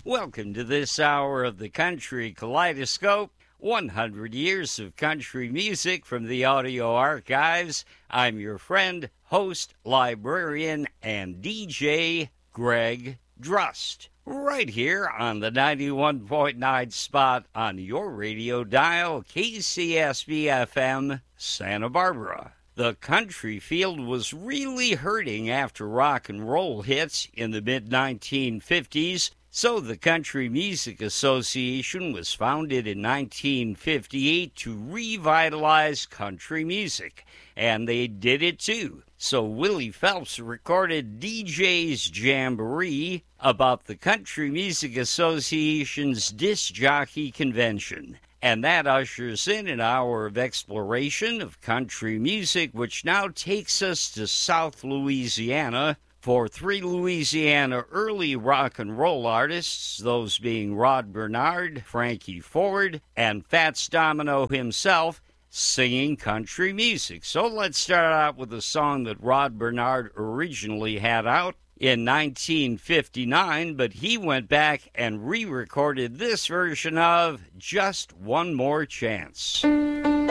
Welcome to this hour of the Country Kaleidoscope, 100 years of country music from the audio archives. I'm your friend, host, librarian, and DJ Greg Drust. Right here on the 91.9 spot on your radio dial, KCSB-FM, Santa Barbara. The country field was really hurting after rock and roll hits in the mid-1950s, so the Country Music Association was founded in 1958 to revitalize country music, and they did it too. So Willie Phelps recorded DJ's Jamboree about the Country Music Association's Disc Jockey Convention. And that ushers in an hour of exploration of country music, which now takes us to South Louisiana for three Louisiana early rock and roll artists, those being Rod Bernard, Frankie Ford, and Fats Domino himself, singing country music. So let's start out with a song that Rod Bernard originally had out in 1959, but he went back and re-recorded this version of Just One More Chance.